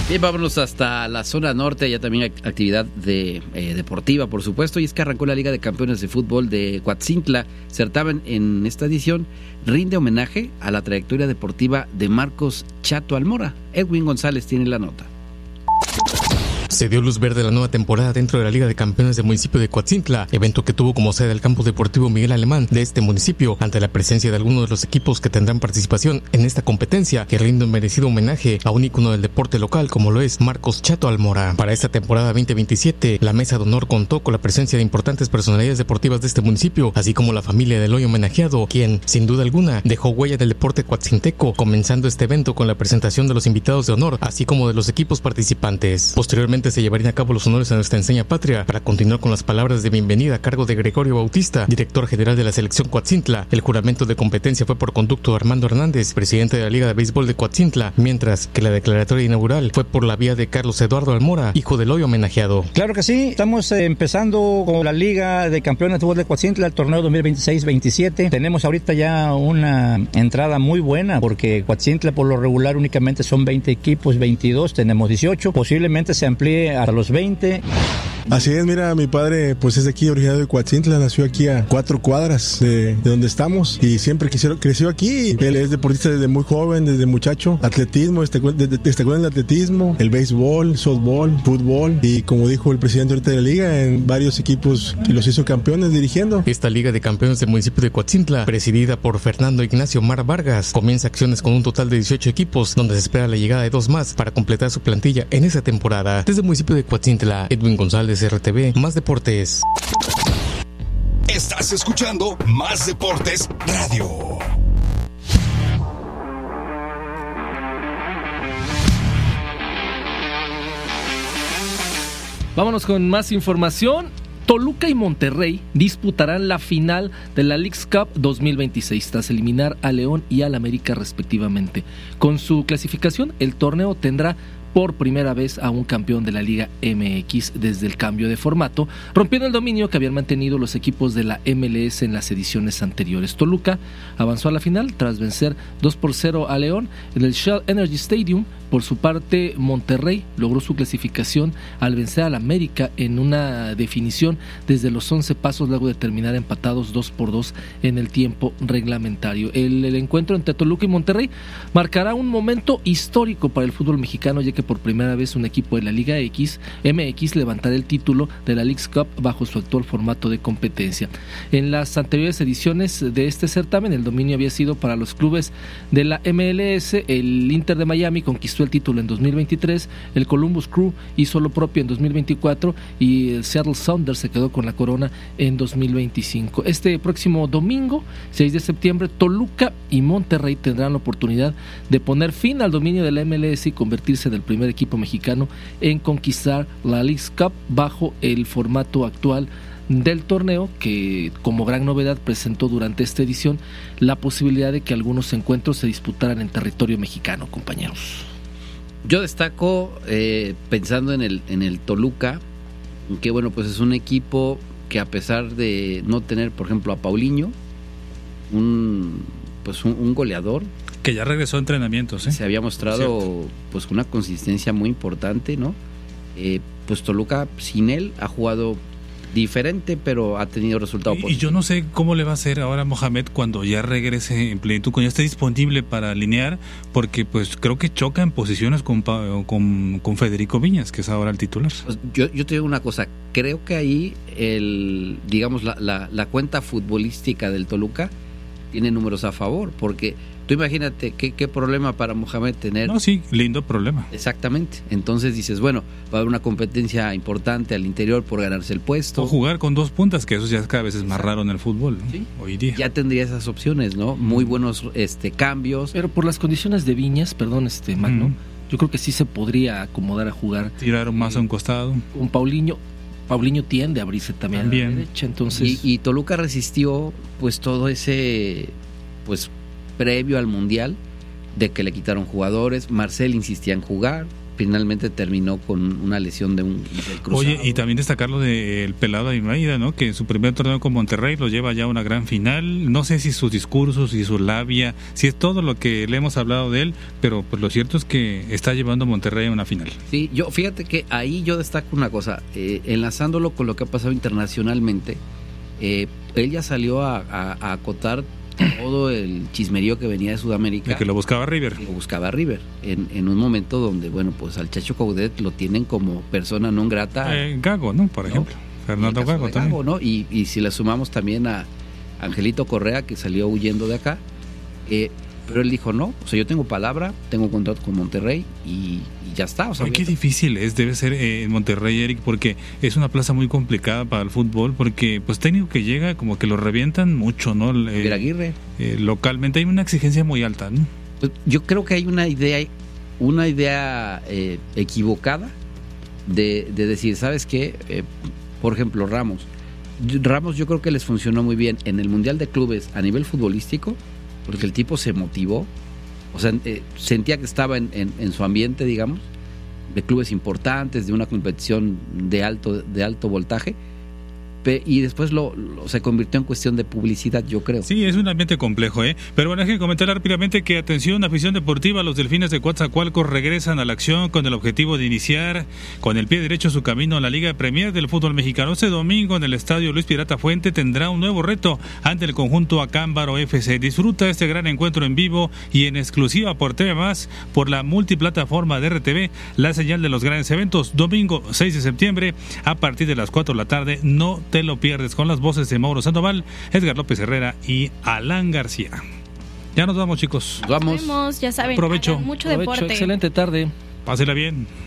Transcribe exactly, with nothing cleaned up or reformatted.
Bien, vámonos hasta la zona norte, ya también hay actividad de, eh, deportiva, por supuesto, y es que arrancó la Liga de Campeones de Fútbol de Coatzintla. Certamen en esta edición rinde homenaje a la trayectoria deportiva de Marcos Chato Almora. Edwin González tiene la nota. Se dio luz verde a la nueva temporada dentro de la Liga de Campeones del municipio de Coatzintla, evento que tuvo como sede el campo deportivo Miguel Alemán de este municipio, ante la presencia de algunos de los equipos que tendrán participación en esta competencia, que rinde un merecido homenaje a un ícono del deporte local como lo es Marcos Chato Almora. Para esta temporada veinte veintisiete, la mesa de honor contó con la presencia de importantes personalidades deportivas de este municipio, así como la familia del hoy homenajeado, quien, sin duda alguna, dejó huella del deporte coatzinteco, comenzando este evento con la presentación de los invitados de honor, así como de los equipos participantes. Posteriormente se llevarían a cabo los honores a nuestra enseña patria, para continuar con las palabras de bienvenida a cargo de Gregorio Bautista, director general de la selección Coatzintla. El juramento de competencia fue por conducto de Armando Hernández, presidente de la Liga de Béisbol de Coatzintla, mientras que la declaratoria inaugural fue por la vía de Carlos Eduardo Almora, hijo del hoy homenajeado. Claro que sí, estamos eh, empezando con la Liga de Campeones de Fútbol de Coatzintla, el torneo dos mil veintiséis veintisiete. Tenemos ahorita ya una entrada muy buena, porque Coatzintla por lo regular únicamente son veinte equipos, veintidós, tenemos dieciocho, posiblemente se amplíe a los veinte. Así es, mira, mi padre pues es de aquí, originario de Coatzintla, nació aquí a cuatro cuadras de, de donde estamos y siempre quisieron, creció aquí. Él es deportista desde muy joven, desde muchacho, atletismo, destacó, destacó en el atletismo, el béisbol, softball, fútbol y como dijo el presidente ahorita de la liga, en varios equipos y los hizo campeones dirigiendo. Esta Liga de Campeones del municipio de Coatzintla, presidida por Fernando Ignacio Mar Vargas, comienza acciones con un total de dieciocho equipos, donde se espera la llegada de dos más para completar su plantilla en esa temporada. Desde el municipio de Coatzintla, Edwin González, R T V, Más Deportes. Estás escuchando Más Deportes Radio. Vámonos con más información. Toluca y Monterrey disputarán la final de la Leagues Cup dos mil veintiséis tras eliminar a León y al América respectivamente. Con su clasificación, el torneo tendrá por primera vez a un campeón de la Liga M X desde el cambio de formato, rompiendo el dominio que habían mantenido los equipos de la M L S en las ediciones anteriores. Toluca avanzó a la final tras vencer dos por cero a León en el Shell Energy Stadium. Por su parte, Monterrey logró su clasificación al vencer al América en una definición desde los once pasos, luego de terminar empatados dos por dos en el tiempo reglamentario. El, el encuentro entre Toluca y Monterrey marcará un momento histórico para el fútbol mexicano, ya que por primera vez un equipo de la Liga X, M X, levantará el título de la Leagues Cup bajo su actual formato de competencia. En las anteriores ediciones de este certamen, el dominio había sido para los clubes de la M L S. El Inter de Miami conquistó el título en dos mil veintitrés, el Columbus Crew hizo lo propio en dos mil veinticuatro y el Seattle Sounders se quedó con la corona en dos mil veinticinco. Este próximo domingo, seis de septiembre, Toluca y Monterrey tendrán la oportunidad de poner fin al dominio de la M L S y convertirse en el primer equipo mexicano en conquistar la Leagues Cup bajo el formato actual del torneo, que como gran novedad presentó durante esta edición la posibilidad de que algunos encuentros se disputaran en territorio mexicano, compañeros. Yo destaco, eh, pensando en el, en el Toluca, que bueno, pues es un equipo que a pesar de no tener, por ejemplo, a Paulinho, un pues un, un goleador que ya regresó a entrenamientos, ¿eh? Se había mostrado Cierto. pues una consistencia muy importante, ¿no? Eh, pues Toluca sin él ha jugado diferente, pero ha tenido resultado positivo. Y positivo. yo no sé cómo le va a hacer ahora Mohamed cuando ya regrese en plenitud, cuando ya esté disponible para alinear, porque pues creo que choca en posiciones con, con, con Federico Viñas, que es ahora el titular. Pues yo, yo te digo una cosa, creo que ahí el, digamos, la, la, la cuenta futbolística del Toluca tiene números a favor, porque tú imagínate qué, qué problema para Mohamed tener. No, sí, lindo problema. Exactamente. Entonces dices, bueno, va a haber una competencia importante al interior por ganarse el puesto. O jugar con dos puntas, que eso ya cada vez es más raro en el fútbol, ¿no? Sí. Hoy día. Ya tendría esas opciones, ¿no? Muy buenos este cambios. Pero por las condiciones de Viñas, perdón, este Magno, Mm. yo creo que sí se podría acomodar a jugar. Tirar más eh, a un costado. Un Paulinho. Paulinho tiende a abrirse también, también. a la derecha, entonces. Y, y Toluca resistió, pues, todo ese, pues, previo al Mundial, de que le quitaron jugadores. Marcel insistía en jugar, finalmente terminó con una lesión de un del cruzado. Oye, y también destacar lo del pelado Almeida, ¿no? Que en su primer torneo con Monterrey lo lleva ya a una gran final. No sé si sus discursos, si su labia, si es todo lo que le hemos hablado de él, pero pues lo cierto es que está llevando a Monterrey a una final. Sí, yo fíjate que ahí yo destaco una cosa, eh, enlazándolo con lo que ha pasado internacionalmente, eh, él ya salió a, a, a acotar todo el chismerío que venía de Sudamérica. De que lo buscaba River. Lo buscaba River, en, en un momento donde, bueno, pues al Chacho Coudet lo tienen como persona non grata. Eh, Gago, ¿no? Por ejemplo. ¿No? Fernando Gago también. Gago, ¿no? Y, y si le sumamos también a Angelito Correa, que salió huyendo de acá, eh, pero él dijo, no, o sea, yo tengo palabra, tengo contrato con Monterrey y, y ya está. O sea, Ay, qué difícil es, debe ser eh, en Monterrey, Eric, porque es una plaza muy complicada para el fútbol, porque pues técnico que llega como que lo revientan mucho, ¿no? Eh, Aguirre. Eh, localmente hay una exigencia muy alta, ¿no? Pues yo creo que hay una idea, una idea eh, equivocada de, de decir, ¿sabes qué? Eh, por ejemplo, Ramos. Ramos yo creo que les funcionó muy bien en el Mundial de Clubes a nivel futbolístico, porque el tipo se motivó, o sea, eh, sentía que estaba en, en, en su ambiente, digamos, de clubes importantes, de una competición de alto, de alto voltaje, pe, y después lo, lo se convirtió en cuestión de publicidad, yo creo. Sí, es un ambiente complejo, ¿eh? Pero bueno, hay que comentar rápidamente que, atención, afición deportiva, los Delfines de Coatzacoalcos regresan a la acción con el objetivo de iniciar con el pie derecho su camino a la Liga Premier del fútbol mexicano. Este domingo en el estadio Luis Pirata Fuente tendrá un nuevo reto ante el conjunto Acámbaro F C. Disfruta este gran encuentro en vivo y en exclusiva por T V más, por la multiplataforma de R T V, la señal de los grandes eventos, domingo seis de septiembre a partir de las cuatro de la tarde. No te lo pierdes, con las voces de Mauro Sandoval, Edgar López Herrera y Alan García. Ya nos vamos, chicos. Vamos. Nos vemos, ya saben. Provecho. Mucho Provecho, deporte. Excelente tarde. Pásela bien.